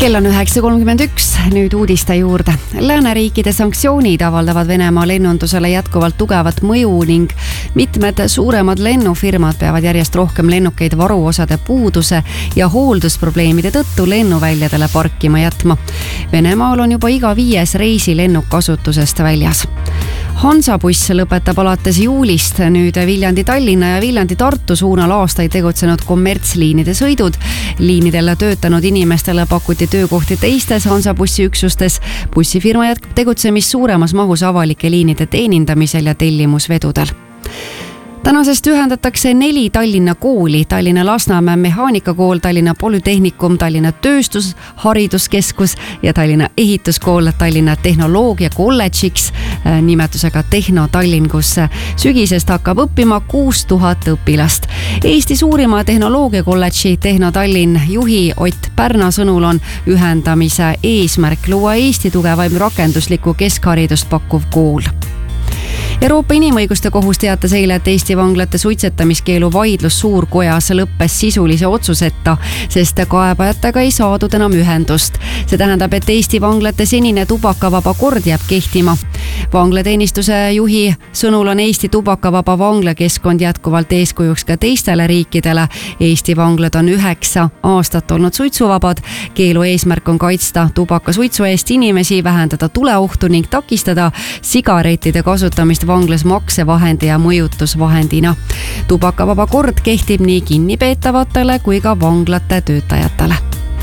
Kell on 9.31, nüüd uudiste juurde. Lääneriikide sanktsioonid avaldavad Venemaa lennundusele jätkuvalt tugevat mõju ning mitmed suuremad lennufirmad peavad järjest rohkem lennukeid varuosade puuduse ja hooldusprobleemide tõttu lennuväljadele parkima jätma. Venemaal on juba iga 5. reisilennuk kasutusest väljas. Hansabuss lõpetab alates juulist nüüd Viljandi-Tallinna ja Viljandi-Tartu suunal aastaid tegutsenud kommertsliinide sõidud. Liinidel töötanud inimestele pakuti töökohti teistes Hansabussi üksustes. Bussifirma jätkab tegutsemist suuremas mahus avalike liinide teenindamisel ja tellimusvedudel. Tänasest ühendatakse 4 Tallinna kooli, Tallinna Lasnamäe mehaanikakool, Tallinna Polütehnikum, Tallinna Tööstushariduskeskus ja Tallinna Ehituskool Tallinna Tehnoloogia kolledžiks nimetusega Tehno Tallinn, kus sügisest hakkab õppima 6000 õpilast. Eesti suurima tehnoloogia kolledži Tehno Tallinn juhi Ott Pärna sõnul on ühendamise eesmärk luua Eesti tugevaim rakenduslikku keskharidust pakkuv kool. Euroopa Inimõiguste Kohus teatas eile, et Eesti vanglate suitsetamiskeelu vaidlus suurkojas lõppes sisulise otsuseta, sest kaebajatega ei saadud enam ühendust. See tähendab, et Eesti vanglate senine tubakavaba kord jääb kehtima. Vanglateenistuse juhi sõnul on Eesti tubakavaba vanglakeskkond jätkuvalt eeskujuks ka teistele riikidele. Eesti vanglad on 9 aastat olnud suitsuvabad. Keelu eesmärk on kaitsta tubakasuitsu eest inimesi, vähendada tuleohtu ning takistada sigarettide kasutamist vanglas maksevahendi ja mõjutusvahendina. Tubakavaba kord kehtib nii kinnipeetavatele kui ka vanglate töötajatele.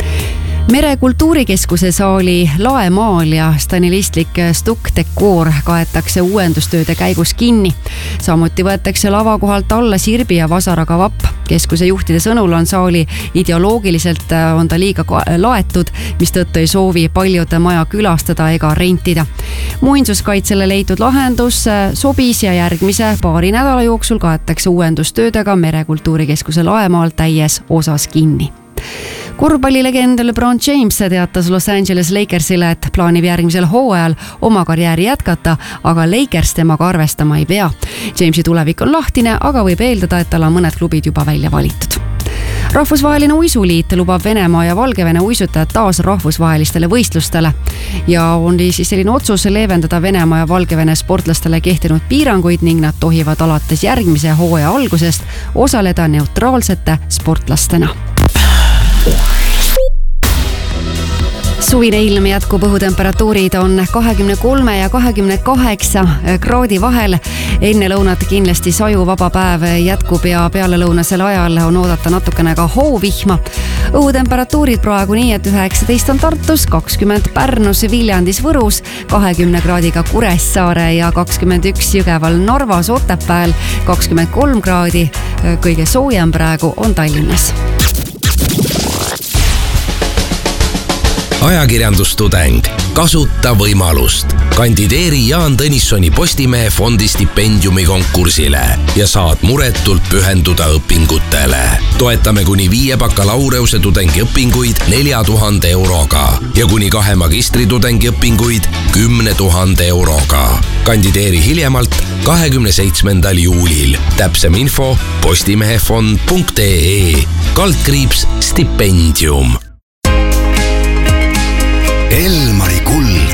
Mere kultuurikeskuse saali laemaal ja stanilistlik stukkdekoor kaetakse uuendustööde käigus kinni. Samuti võetakse lava kohalt alla sirbi ja vasaraga vapp. Keskuse juhtide sõnul on saali ideoloogiliselt on ta liiga laetud, mis tõttu ei soovi paljud maja külastada ega rentida. Muinsuskaitsele leitud lahendus sobis ja järgmise paari nädala jooksul kaetakse uuendustöödega Mere kultuurikeskuse laemaal täies osas kinni. Korvpallilegend LeBron James teatas Los Angeles Lakersile, et plaanib järgmisel hooajal oma karjääri jätkata, aga Lakers temaga arvestama ei pea. Jamesi tulevik on lahtine, aga võib eeldada, et tal on mõned klubid juba välja valitud. Rahvusvaheline uisuliit lubab Venemaa ja Valgevene uisutajad taas rahvusvahelistele võistlustele ja on siis selline otsus leevendada Venemaa ja Valgevene sportlastele kehtinud piiranguid ning nad tohivad alates järgmise hooaja algusest osaleda neutraalsete sportlastena. Suvine ilm jätkub, õhutemperatuurid on 23 ja 28 kraadi vahel. Enne lõunat kindlasti sajuvaba päev jätkub ja pealelõunasel ajal on oodata natukene ka hoovihma. Õhutemperatuurid praegu nii, et 19 on Tartus, 20 Pärnus, Viljandis, Võrus, 20 kraadiga Kuressaare ja 21 Jõgeval, Narvas, Otepääl, 23 kraadi. Kõige soojem praegu on Tallinnas. Ajakirjandustudeng. Kasuta võimalust. Kandideeri Jaan Tõnissoni Postimehe fondi stipendiumi konkursile ja saad muretult pühenduda õpingutele. Toetame kuni 5 bakalaureuse tudengiõpinguid 4000 euroga ja kuni 2 magistritudengi õpinguid 10 000 euroga. Kandideeri hiljemalt 27. juulil. Täpsem info postimehefond.ee /stipendium. Elmari kuld.